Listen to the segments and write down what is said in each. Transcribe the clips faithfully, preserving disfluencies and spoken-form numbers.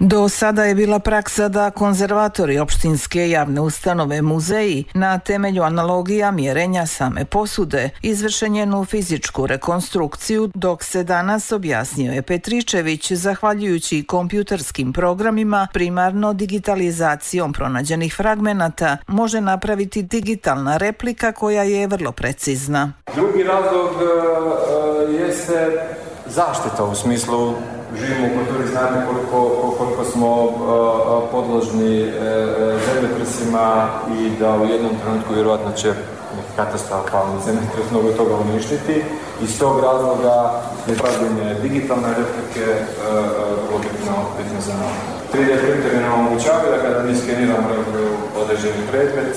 Do sada je bila praksa da konzervatori opštinske javne ustanove muzeji na temelju analogija mjerenja same posude izvrše njenu fizičku rekonstrukciju, dok se danas, objasnio je Petričević, zahvaljujući kompjuterskim programima, primarno digitalizacijom pronađenih fragmenata, može napraviti digitalna replika koja je vrlo precizna. Drugi razlog uh, jeste zaštita u smislu živimo u kulturi, znate koliko, koliko smo uh, podložni uh, zemljotresima i da u jednom trenutku vjerojatno će katastrofalni zemljotres mnogo toga uništiti. Iz tog razloga je pravljenje digitalne replike vrlo uh, bitno, bitno za nama. tri D printeri nam omogućavaju da kada mi skeniramo određeni predmet,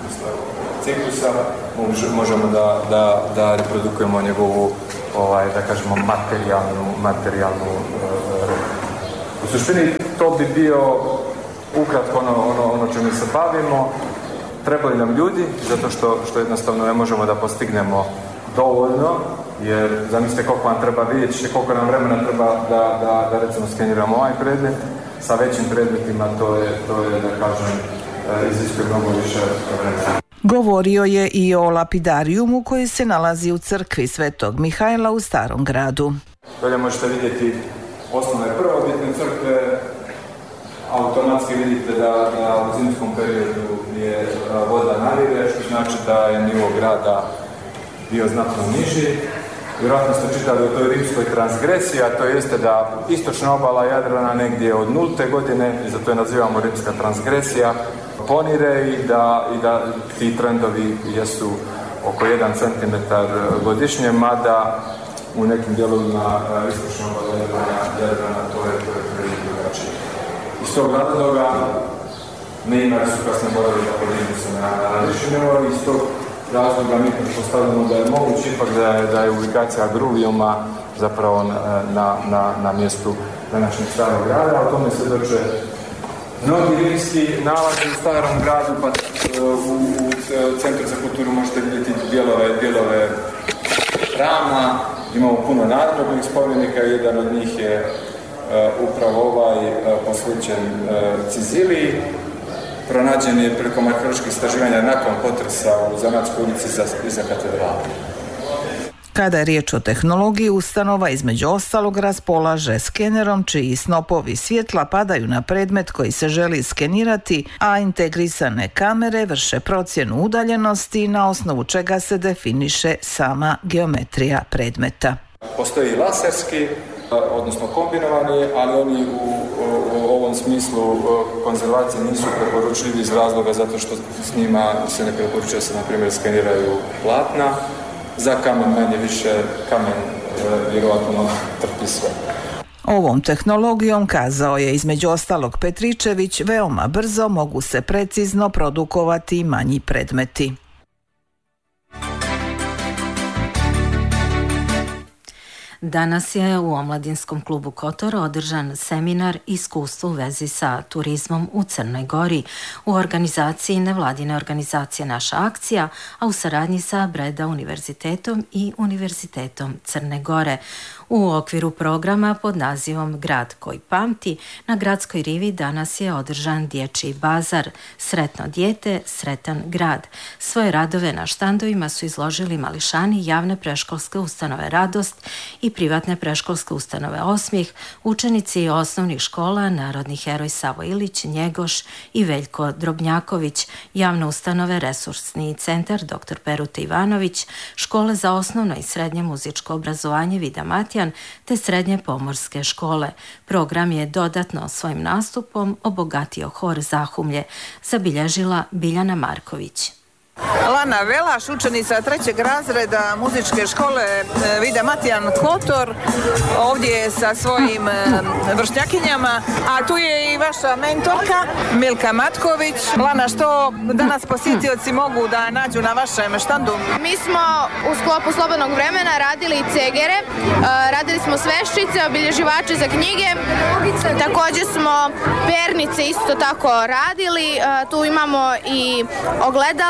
ciklusa, možemo da, da, da reprodukujemo njegovu, ovaj, da kažemo, materijalnu, materijalnu uh, u suštini to bi bio ukratko ono, ono, ono čemu se bavimo. Trebali nam ljudi, zato što, što jednostavno ne možemo da postignemo dovoljno, jer zamislite koliko vam treba vidjeti, koliko nam vremena treba da, da, da recimo skeniramo ovaj predmet. Sa većim predmetima to je, to je da kažem, iziskuje mnogo više vremena. Govorio je i o lapidarijumu koji se nalazi u crkvi Svetog Mihajla u Starom gradu. Dolje možete vidjeti osnovne prvobitne crkve, automatski vidite da, da u zimskom periodu je voda navire, što znači da je nivo grada bio znatno niži. Vjerojatno ste čitali o toj rimskoj transgresiji, a to jeste da istočna obala Jadrana negdje od nulte godine, i zato je nazivamo rimska transgresija, ponire i da, i da ti trendovi jesu oko jedan centimetar godišnje, mada u nekim dijelovima istočne obale Jadrana to je, to je prvi drugačije. Iz tog razloga Neimari su kasno morali da podignu se na različni nivo, i iz tog razloga mi pretpostavljamo da je moguće ipak da je, da je ubikacija Gruvijuma zapravo na, na, na, na mjestu današnjeg Starog grada, a o tome se dođe mnogi rimski nalazi u Starom gradu, pa u, u Centru za kulturu možete vidjeti dijelove, dijelove hrama, imamo puno nadgrobnih spomenika, jedan od njih je uh, upravo ovaj uh, posvećen uh, Ciziliji. Pronađen je prilikom arheoloških istraživanja nakon potresa u Zanatskoj ulici iza, iza katedrale. Kada je riječ o tehnologiji, ustanova između ostalog raspolaže skenerom čiji snopovi svjetla padaju na predmet koji se želi skenirati, a integrisane kamere vrše procjenu udaljenosti na osnovu čega se definiše sama geometrija predmeta. Postoji laserski, odnosno kombinovani, ali oni u, u, u ovom smislu konzervacije nisu preporučljivi iz razloga zato što s njima se ne preporučuje da se, na primjer, skeniraju platna. Za kamen manje više, kamen e, vjerovatno trpi sve. Ovom tehnologijom, kazao je između ostalog Petričević, veoma brzo mogu se precizno produkovati manji predmeti. Danas je u Omladinskom klubu Kotor održan seminar Iskustvo u vezi sa turizmom u Crnoj Gori u organizaciji nevladine organizacije Naša akcija, a u saradnji sa Breda univerzitetom i Univerzitetom Crne Gore. U okviru programa pod nazivom Grad koji pamti, na Gradskoj rivi danas je održan dječji bazar Sretno dijete, sretan grad. Svoje radove na štandovima su izložili mališani javne predškolske ustanove Radost i privatne predškolske ustanove Osmijeh, učenici osnovnih škola Narodni heroj Savo Ilić, Njegoš i Veljko Drobnjaković, javne ustanove Resursni centar doktor Peruta Ivanović, škole za osnovno i srednje muzičko obrazovanje Vida Matjan te srednje pomorske škole. Program je dodatno svojim nastupom obogatio hor Zahumlje, zabilježila Biljana Marković. Lana Velaš, učenica trećeg razreda muzičke škole Vida Matjan Kotor, ovdje sa svojim vršnjakinjama, a tu je i vaša mentorka Milka Matković. Lana, što danas posjetioci mogu da nađu na vašem štandu? Mi smo u sklopu slobodnog vremena radili cegere, radili smo sveščice, obilježivače za knjige, također smo pernice isto tako radili, tu imamo i ogledala,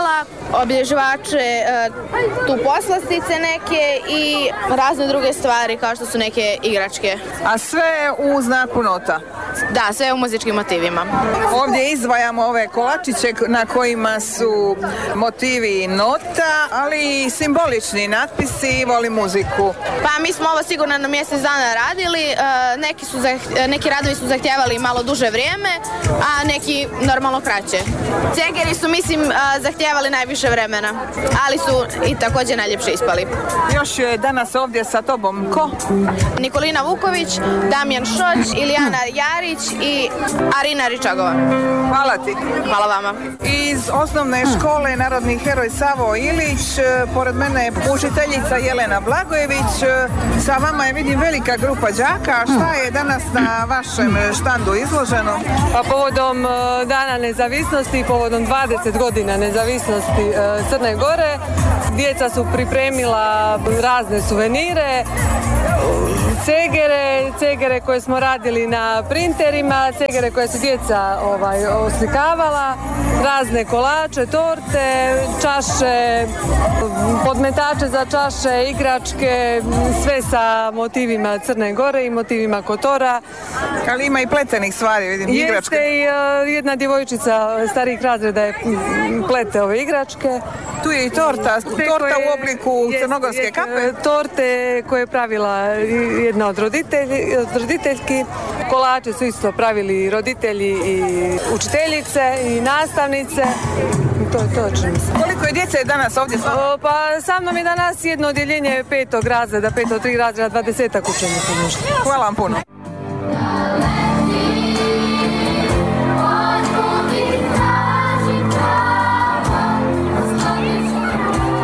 obilježivače, tu poslastice neke i razne druge stvari kao što su neke igračke. A sve u znaku nota? Da, sve u muzičkim motivima. Ovdje izdvajamo ove kolačiće na kojima su motivi nota, ali i simbolični natpisi, voli muziku. Pa mi smo ovo sigurno na mjesec dana radili, neki, su, neki radovi su zahtijevali malo duže vrijeme, a neki normalno kraće. Cegeri su, mislim, zahtijevali najviše vremena, ali su i također najljepše ispali. Još je danas ovdje sa tobom ko? Nikolina Vuković, Damjan Šoć, Ilijana Jarić i Arina Ričagova. Hvala ti. Hvala vama. Iz osnovne škole Narodni heroj Savo Ilić, pored mene je učiteljica Jelena Blagojević. Sa vama je, vidim, velika grupa đaka. Šta je danas na vašem štandu izloženo? Pa povodom Dana nezavisnosti, povodom dvadeset godina nezavisnosti Crne Gore, djeca su pripremila razne suvenire, cegere, cegere koje smo radili na printerima, cegere koje su djeca ovaj, oslikavala, razne kolače, torte, čaše, podmetače za čaše, igračke, sve sa motivima Crne Gore i motivima Kotora. Ali ima i pletenih stvari, vidim, igračke. Jeste i uh, jedna djevojčica starijih razreda je plete ove igračke. Tu je i torta, torta u obliku crnogorske kape. Torte koje je pravila jedna od, roditelji, od roditeljki. Kolače su isto pravili roditelji i učiteljice i nastavnice. To je točno. Koliko je djece danas ovdje s vama? Pa sa mnom je danas jedno odjeljenje petog razreda, petog tri razreda, dvadesetak učenika. Hvala vam puno.